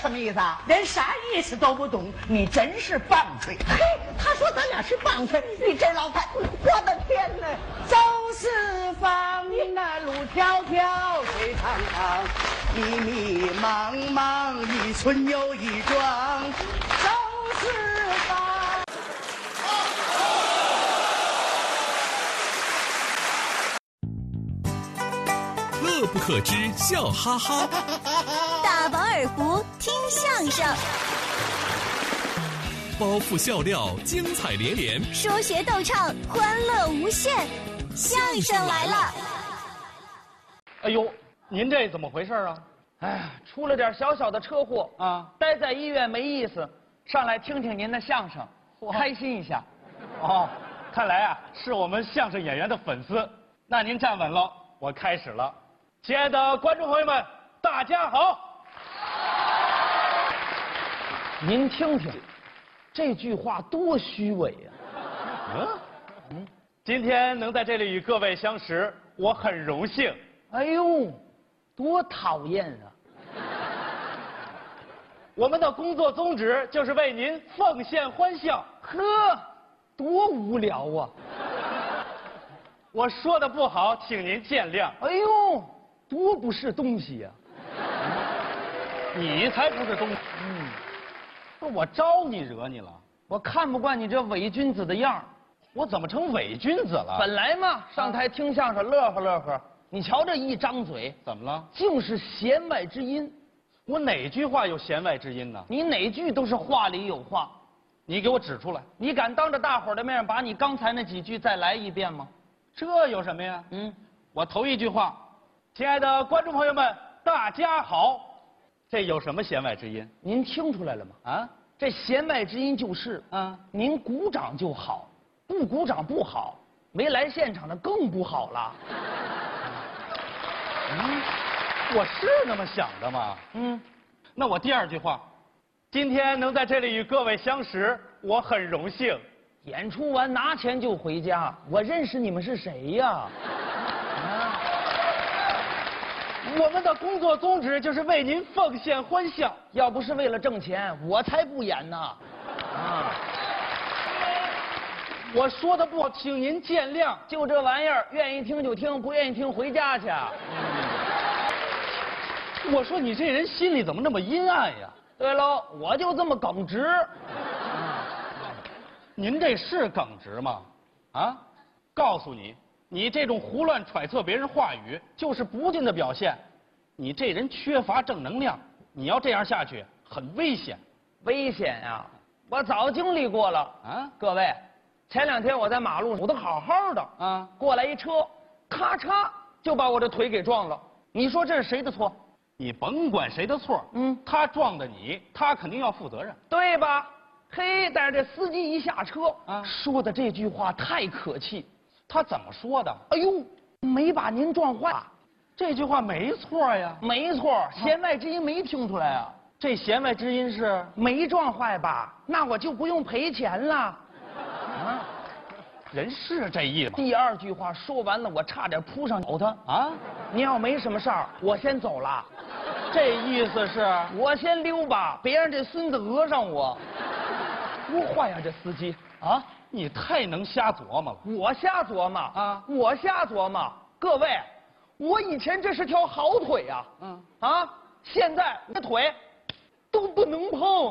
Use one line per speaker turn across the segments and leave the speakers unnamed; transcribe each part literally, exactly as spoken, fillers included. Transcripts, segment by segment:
什么意思啊？
连啥意思都不懂，你真是棒槌！
嘿，他说咱俩是棒槌，你这老太，我的天哪！
走四方，那路迢迢，水长长，
迷迷茫茫，一村又一庄，
走四方。
乐不可支，笑哈哈。
大饱耳福，听相声。
包袱笑料，精彩连连。
说学逗唱，欢乐无限。相声来了！
哎呦，您这怎么回事啊？
哎呀，出了点小小的车祸
啊，
待在医院没意思，上来听听您的相声，开心一下。
哦，看来啊是我们相声演员的粉丝。那您站稳了，我开始了。亲爱的观众朋友们，大家好。
您听听，这句话多虚伪呀！
嗯嗯，今天能在这里与各位相识，我很荣幸。
哎呦，多讨厌啊！
我们的工作宗旨就是为您奉献欢笑。
呵，多无聊啊！
我说的不好，请您见谅。
哎呦，多不是东西呀！
你才不是东西。嗯，不是我招你惹你了？
我看不惯你这伪君子的样儿。
我怎么成伪君子了？
本来嘛，上台听相声乐呵乐呵，你瞧这一张嘴，
怎么了？
竟是弦外之音。
我哪句话有弦外之音呢？
你哪句都是话里有话。
你给我指出来。
你敢当着大伙儿的面把你刚才那几句再来一遍吗？
这有什么呀？
嗯，
我头一句话，亲爱的观众朋友们，大家好，这有什么弦外之音？
您听出来了吗？
啊，
这弦外之音就是，
啊，
您鼓掌就好，不鼓掌不好，没来现场的更不好了。
嗯，我是那么想的吗？
嗯，
那我第二句话，今天能在这里与各位相识，我很荣幸。
演出完拿钱就回家，我认识你们是谁呀？
啊，我们的工作宗旨就是为您奉献欢笑。
要不是为了挣钱，我才不演呢。啊，
我说的不好，请您见谅。
就这玩意儿，愿意听就听，不愿意听回家去。
我说你这人心里怎么那么阴暗呀？
对喽，我就这么耿直。
您这是耿直吗？啊，告诉你，你这种胡乱揣测别人话语，就是不敬的表现。你这人缺乏正能量，你要这样下去，很危险。
危险呀！我早经历过了
啊！
各位，前两天我在马路走得好好的
啊，
过来一车，咔嚓就把我这腿给撞了。你说这是谁的错？
你甭管谁的错，
嗯，
他撞的你，他肯定要负责任，
对吧？嘿，但是这司机一下车
啊，
说的这句话太可气。
他怎么说的？
哎呦，没把您撞坏。
这句话没错呀。
没错，弦外之音没听出来啊。
这弦外之音是
没撞坏吧？那我就不用赔钱了。啊，
人是这意思吗？
第二句话说完了，我差点扑上咬他
啊！
你要没什么事儿，我先走了。
这意思是
我先溜吧，别让这孙子讹上我。多坏呀，这司机啊！
你太能瞎琢磨了。
我瞎琢磨啊！我瞎琢磨。各位，我以前这是条好腿呀、啊，嗯啊，现在我的腿都不能碰。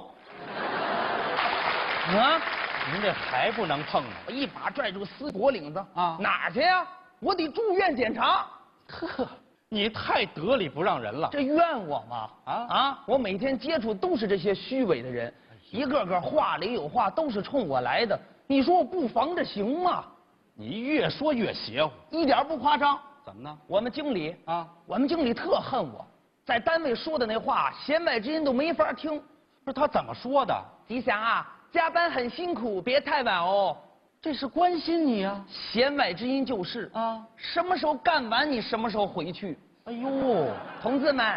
啊！
您这还不能碰呢！
我一把拽住司机脖领子
啊，
哪儿去呀？我得住院检查。
呵，你太得理不让人了。
这怨我吗？啊啊！我每天接触都是这些虚伪的人。一个个话里有话，都是冲我来的。你说我不防着行吗？
你越说越邪乎，
一点不夸张。
怎么呢？
我们经理
啊，
我们经理特恨我，在单位说的那话，弦外之音都没法听。
不是他怎么说的？
吉祥啊，加班很辛苦，别太晚哦。
这是关心你啊。
弦外之音就是啊，什么时候干完你什么时候回去。
哎呦，
同志们。